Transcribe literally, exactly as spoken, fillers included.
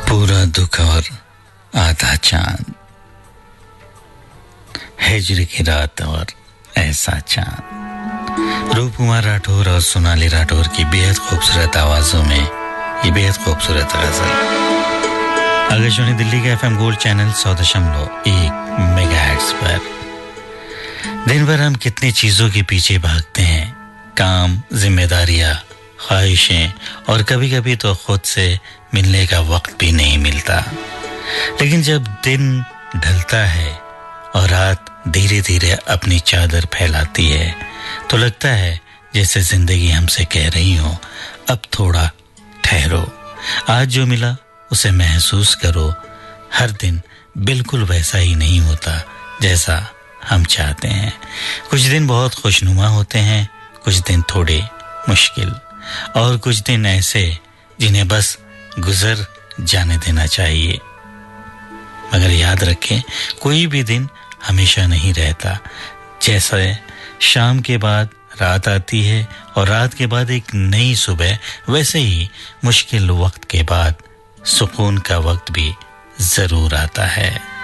पूरा दुख और आधा चांद, हिजर की रात और ऐसा चांद। रूप कुमार राठौर और सोनाली राठौर की बेहद खूबसूरत आवाजों में ये बेहद खूबसूरत गजल आकाशवाणी दिल्ली के एफएम गोल्ड चैनल सौ दशमलव एक मेगाहर्ट्ज पर। दिन भर हम कितनी चीजों के पीछे भागते हैं, काम, जिम्मेदारियां, ख्वाहिशें और कभी-कभी तो खुद से मिलने का वक्त भी नहीं मिलता। लेकिन जब दिन ढलता है और रात धीरे-धीरे अपनी चादर फैलाती है तो लगता है जैसे जिंदगी हमसे कह रही हो, अब थोड़ा ठहरो, आज जो मिला उसे महसूस करो। हर दिन बिल्कुल वैसा ही नहीं होता जैसा हम चाहते हैं। कुछ दिन बहुत खुशनुमा होते हैं, कुछ दिन थोड़े मुश्किल और कुछ दिन ऐसे जिन्हें बस गुजर जाने देना चाहिए। मगर याद रखें, कोई भी दिन हमेशा नहीं रहता। जैसे शाम के बाद रात आती है और रात के बाद एक नई सुबह, वैसे ही मुश्किल वक्त के बाद सुकून का वक्त भी जरूर आता है।